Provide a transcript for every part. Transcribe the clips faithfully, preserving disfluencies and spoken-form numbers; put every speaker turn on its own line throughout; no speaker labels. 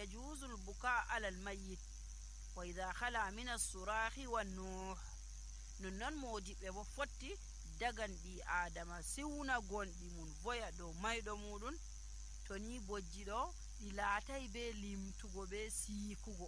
يجوز البكاء على الميت وإذا خلا من الصراخ والنوح ننن موجب ebo fotti dagan di adama siwna gondi mun voya do maydo mudun to ni bojji do di laatay be limtugo be siikugo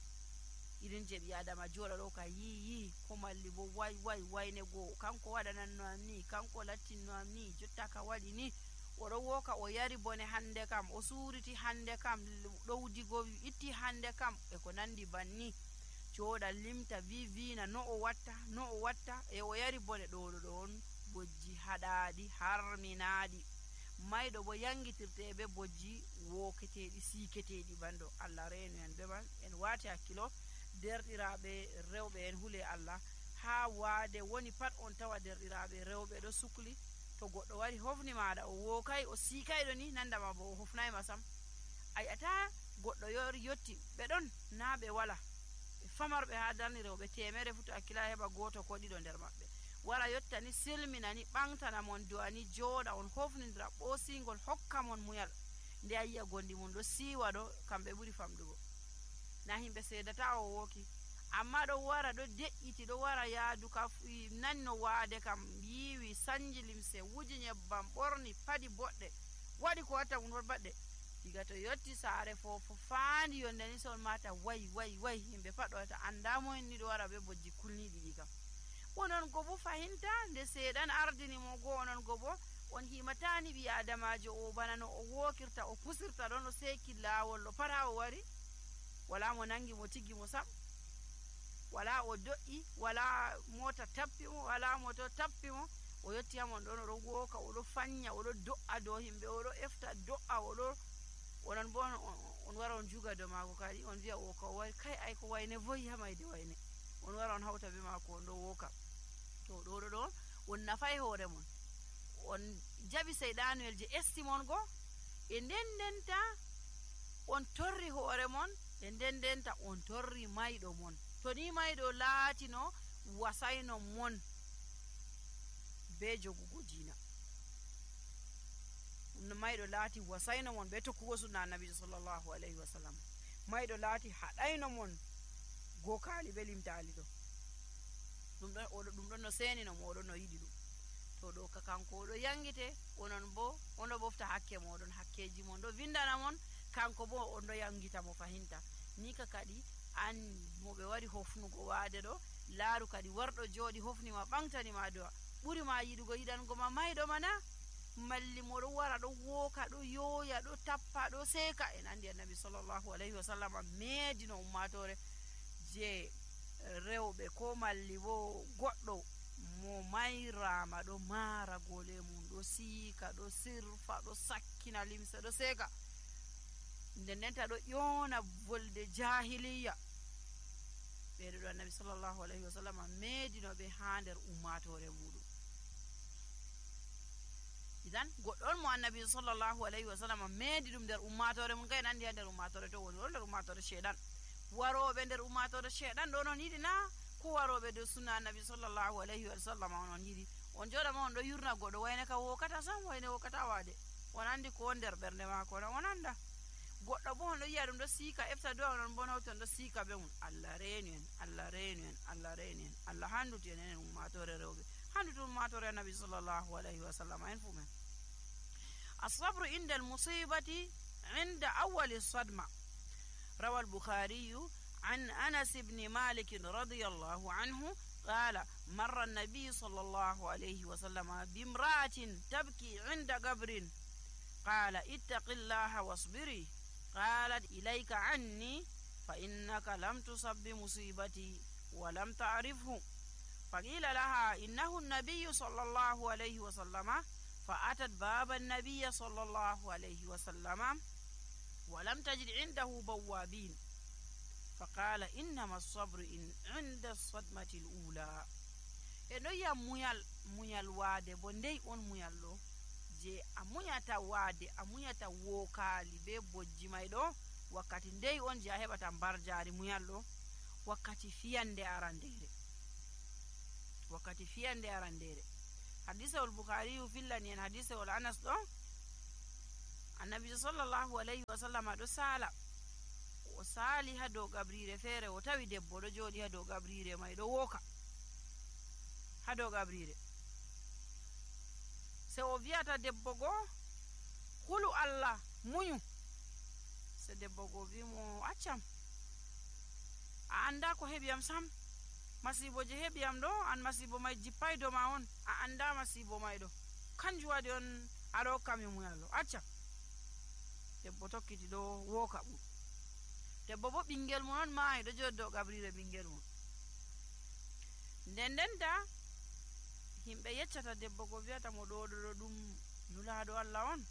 irin je bi adama jola do ka yi yi ko malli bo way way wayne go kanko wadanan no amni kanko latin no amni jotta ka wadi ni woro woka o yari bone hande kam o suriti hande kam dowdi go itti hande kam e ko nandi banni joda limta vi vina no o watta no o watta e o yari bone do do don bojji hadaadi harminaadi maydo bo yangitirte be bojji woketedi siketedi bando Allah reenu en be ban en wati hakkilo derdiraabe rewbe en hule Allah ha waade woni pat on tawa derdiraabe rewbe do sukli to goddo wari hofni maada o wokay o sikay do ni nanda ma bo hofnay masam ay ata goddo yor yotti be don naabe wala famarbe ha darni rewbe temere futu akila heba goto ko dido der mabbe wara yotta ni silminani bangtana mon duani joda on hofnindira bosingol hokka mon muyal nde ayya gondi mun do siwa do kambe buri famdugo na himbe sedata o woki amma do wara do de'iti do wara yaadu ka nanno waade kam yiwi sanjilimse wuji nyebbam borni padi bodde wadi ko wata mun badde diga to yotti saare fofo faandi yonde ni son mata way way way himbe fado ta andamo en ni do wara be bojji kulni didi kam wonon gobo fahinta nde sedan ardini mo go onon gobo on himatani bi adamajo o banano o wokirta o pusirta don o seki lawol lo para o wari wala mo nangi mo tigi mo sam wala o do'i wala mota tappi mo wala moto tappi mo o yotti amon don o woka o do fanya o do do'a do himbe o do efta do'a o do onon bon on wara on juga do mako kadi on via o ko wari kai ay ko wayne voyi hamayde wayne on wara on hawta be mako on do woka to do do do on nafay hore mon on jabi seydanuel je estimon go e ndendenta on torri hore mon e ndendenta on torri maydo mon to ni maydo laatino wasayno mon be jogugo dina no maydo laati wasayno mon be tokkugo sunna nabi sallallahu alaihi wasallam maydo laati hadayno mon gokali be limtaali do dum don o dum don no seni no modo no yidi dum to do ka kanko do yangite onon bo ondo bofta hakke modon hakkeji mon do vindana mon kanko bo ondo yangita mo fahinta ni ka kadi an mo be wari hofnugo waade do laaru kadi wardo jodi hofni ma bangtani ma do buri ma yidugo yidan go ma maydo mana malli mo do wara do woka do yoya do tappa do seka en andi annabi sallallahu alaihi wasallam medino ummatore je rewbe ko malli bo goddo mo mayrama do mara gole mun do sika do sirfa do sakkina limse do seka ndennenta do yona volde jahiliya be do annabi sallallahu alaihi wasallam medino be hander ummatore mudu idan goddon mo annabi sallallahu alaihi wasallam medidum der ummatore mun kay nandi der ummatore to woni der ummatore shedan warobe der ummatore shedan do non yidi na ko warobe de sunna annabi sallallahu alaihi wasallam on yidi on joda ma on do yurna goddo wayne ka wokata sam wayne wokata wade on andi ko der bernde ma ko on anda goddo bo on do yiya dum do sika efta do on bon hawton do sika be mun Allah reenu en Allah reenu en Allah reenu en Allah handuti en ummatore rewbe handuti ummatore annabi sallallahu alaihi wasallam en fumen الصبر عند المصيبة عند أول الصدمة. روى البخاري عن أنس بن مالك رضي الله عنه قال مر النبي صلى الله عليه وسلم بامرأة تبكي عند قبر قال اتق الله واصبري قالت إليك عني فإنك لم تصب بمصيبتي ولم تعرفه فقيل لها إنه النبي صلى الله عليه وسلم فأتت باب النبي صلى الله عليه وسلم ولم تجد عنده بوابين فقال إنما الصبر إن عند الصدمة الأولى إنه يا ميال ميال واد بندي أون ميالو je amuyata wade amuyata wokali be bojji maydo wakati ndey on je hebata barjaari muyallo wakati fiyande arandere wakati fiyande arandere hadith al-Bukhari fillani en hadith al-Anas do annabi sallallahu alaihi wasallam do sala o sali ha dow gabrire feere o tawi debbo ɗo jooɗi ha dow gabrire may ɗo woka ha dow gabrire. se o wiyata debbo goo hulu Allah muñu, se debbo goo wimo accam a anda ko heɓiyam sam, masibo je heɓiyam ɗo an masibo may jippay do ma on, a anda masibo may ɗo kanjum waɗi on aɗa hokkami muñallo, accam. debbo tokkiti ɗo woka ɓum. debbo bo ɓingel mum on maayi ɗo jooɗi dow gabrire ɓingel mum. nden ndenta himɓe yeccata debbo go wiyata mo ɗo ɗo ɗum nulaɗo Allah on.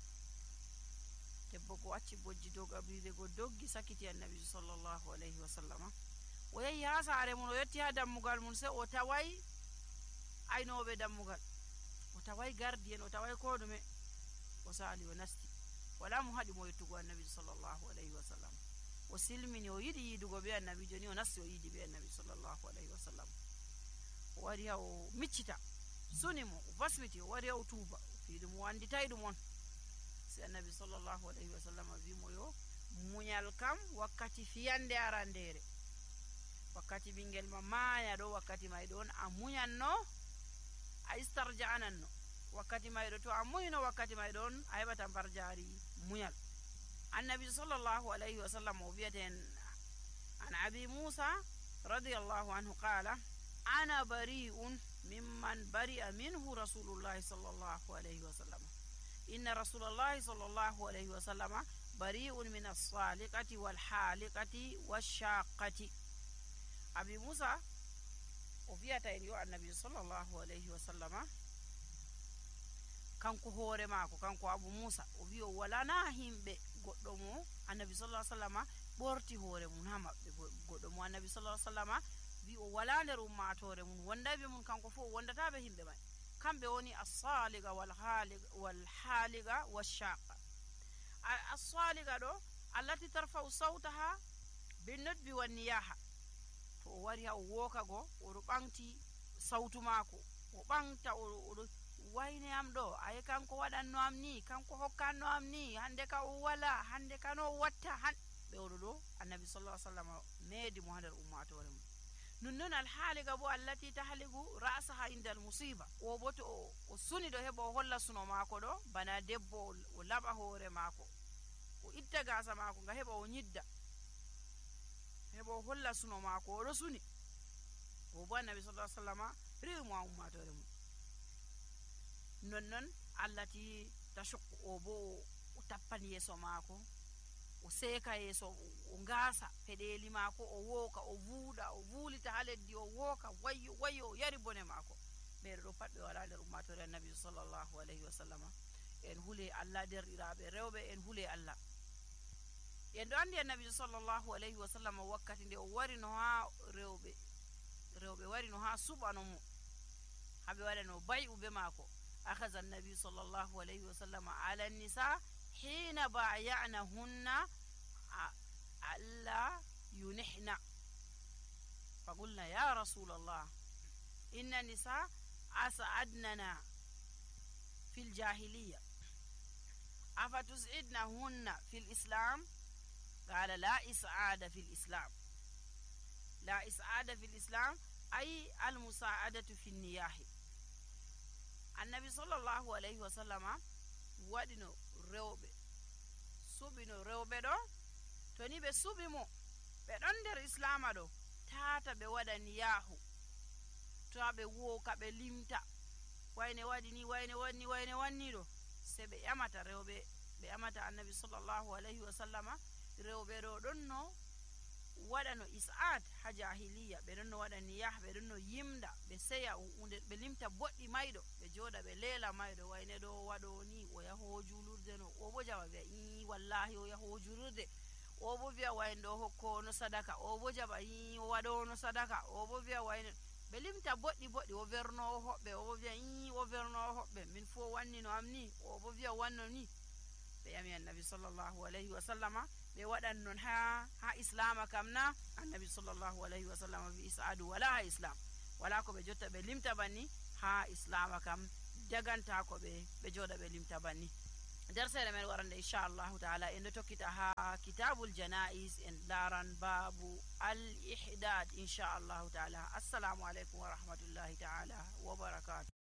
debbo go acci bojji dow gabrire go doggi sakiti annabi sallallahu alayhi wa sallama. o yehi ha saare mum o yetti ha dammugal mum, se o taway aynoɓe dammugal, o taway gardi en, o taway ko ɗume. o sali o nasti, wala mo haɗi mo yettugo annabi sallallahu alayhi wa sallam. o silmini o yiɗi yiidugo be annabi, joni o nasti o yiidi be annabi sallallahu alayhi wa sallam. o wari ha o miccita suni mo, o basmiti, o wari ha o tuuba, o fiiɗum o anditay ɗum on. si annabi sallallahu alayhi wa sallam wimo yo muñal kam wakkati fiyande arandere, wakkati ɓingel ma maaya ɗo, wakkati may ɗon a muñanno a istarja'ananno, wakkati may ɗo to a muyno wakkati may ɗon a heɓata mbar jaari muñal. annabi sallallahu alayhi wa sallam o wiyaten an abi musa radiyallahu anhu qala ana bari'un mimman bari'a minhu rasulullahi sallallahu alayhi wa sallam, inna rasulallahi sallallahu alayhi wa sallama bari'un min as-saliqati wal haliqati wash-shaqqati. abi musa o wiyata en yo annabi sallallahu alayhi wa sallama kanko hoore maako, kanko abu musa o wi o walana himɓe goɗɗo mo annabi sallallahu alayhi wa sallama ɓorti hoore mum ha maɓɓe. goɗɗo mo annabi sallallahu alayhi wa sallama wi o wala nder ummatore mum wondaɓe mum kanko fof o wondataɓe himɓe may, kamɓe woni as-saliga wal haliga wash-shaqa. as-saliga ɗo allati tarfa'u sawtaha bin nudbi wan niyaha. to o wari ha o woka go oɗo ɓamti sawtu maako, o ɓamta oɗo wayne am ɗo, ayi kanko waɗanno am ni, kanko hokkanno am ni, hande ka o wala, hande ka no watta han ɓe oɗo ɗo annabi sallallahu alaihi wasallam meedi mo ha nder ummatore mum. nun non alhaaliga bo allati tahligu ra'saha indal musiba, o bo to o suni ɗo heɓa o holla suno maako ɗo bana debbo o laɓa hoore maako, o itta gasa maako nga heɓa o ñidda, heɓa o holla suno maako oɗo suni, o bo annabi sallallahu alaihi wasallam rewi mo ha ummatore mum. non non allati tashukku, o bo o tappan yeeso maako, o seeka yeeso, o ngaasa peɗeli maako, o wooka, o vuuɗa, o vuulita ha leddi, o wooka wayyo wayyo, o yari bone maako. ɓeɗo ɗo pat ɓe wala nder ummatore annabi sallallahu alayhi wa sallama. en hule Allah derɗiraɓe rewɓe, en hule Allah. en ɗo andi annabi sallallahu alayhi wa sallama wakkati nde o wari no ha rewɓe rewɓe wari no ha suɓano mo haɓe waɗano bay'u be maako. أخذ النبي صلى الله عليه وسلم على النساء حين بايعنهن ألا ينحن، فقلنا يا رسول الله إن النساء أسعدننا في الجاهلية أفتسعدنهن في الإسلام؟ قال لا إسعاد في الإسلام. لا إسعاد في الإسلام أي المساعدة في النياح. annabi sallallahu alayhi wa sallama waɗino rewɓe, suɓino rewɓe ɗo, to ni ɓe suɓi mo ɓe ɗon nder islama ɗo, tata ɓe waɗa niyahu, ta ɓe wooka ɓe limta wayne waɗi ni, wayne wanni, wayne wanni ɗo, se ɓe ƴamata rewɓe, ɓe ƴamata annabi sallallahu alayhi wa sallama rewɓe ɗo ɗon no waɗa no is'ad ha jahiliya, ɓe ɗon no waɗa niyah, ɓe ɗon no yimda, ɓe seya hunde, ɓe limta boɗɗi mayɗo, ɓe jooɗa ɓe leela mayɗo, wayne ɗo waɗo ni o yaho julurde no, o bo jaɓa wiya i wallahi o yaho julurde, o bo wiya wayne ɗo hokko no sadaka, o bo jaɓa i o waɗo no sadaka, o bo wiya wayne, ɓe limta boɗɗi boɗɗi, o vernowo hoɓɓe, o bo wiya i o vernowo hoɓɓe, min fo wanni no am ni, o bo wiya wanno ni. ɓe yami annabi sallallahu alayhi wa sallama ɓe waɗan non ha ha islama kam na? annabi sallallahu alayhi wa sallama wi is'adu wala ha islam, wala ko ɓe jotta ɓe limta banni, ha islama kam daganta ko ɓe ɓe joɗa ɓe limta banni. darsere men warande inchallahu taala en ɗo tokkita ha kitabul janais en laran babu al ihdad inchallahu taala. Assalamu aleykum wa rahmatullahi taala wa barakatuh.